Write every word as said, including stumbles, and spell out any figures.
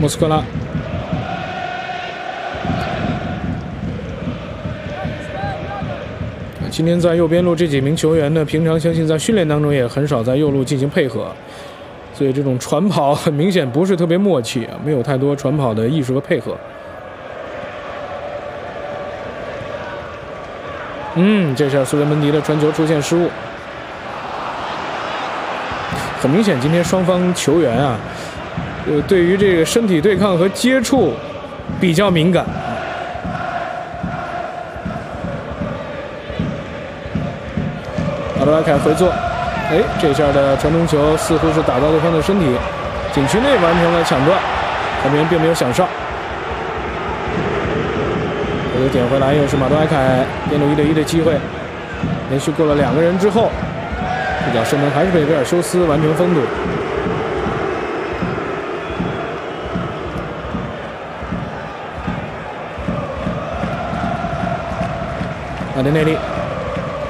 莫斯科拉。今天在右边路这几名球员呢，平常相信在训练当中也很少在右路进行配合，所以这种传跑很明显不是特别默契啊，没有太多传跑的艺术和配合。嗯，这下苏雷门迪的传球出现失误。很明显，今天双方球员啊，呃，对于这个身体对抗和接触比较敏感。马德莱凯回做，哎，这下的传中球似乎是打到对方的身体，禁区内完成了抢断，后面并没有响哨。又点回来，又是马德莱凯边路一对一的机会，连续过了两个人之后，这脚射门还是被威尔修斯完成封堵。马丁内利。